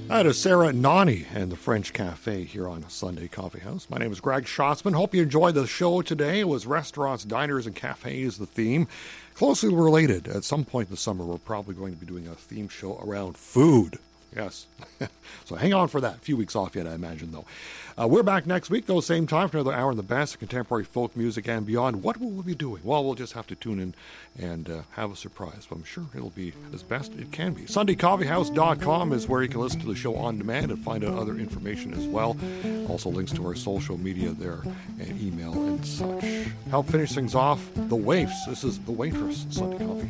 That is Sarah Nani and the French Cafe here on Sunday Coffee House. My name is Greg Schatzman. Hope you enjoyed the show today. It was restaurants, diners, and cafes, the theme. Closely related. At some point in the summer, we're probably going to be doing a theme show around food. Yes. So hang on for that. A few weeks off yet, I imagine, though. We're back next week, though, same time for another hour in the best of contemporary folk music and beyond. What will we be doing? Well, we'll just have to tune in and have a surprise. But I'm sure it'll be as best it can be. SundayCoffeehouse.com is where you can listen to the show on demand and find out other information as well. Also links to our social media there and email and such. Help finish things off, The Waifs. This is The Waitress, Sunday Coffee.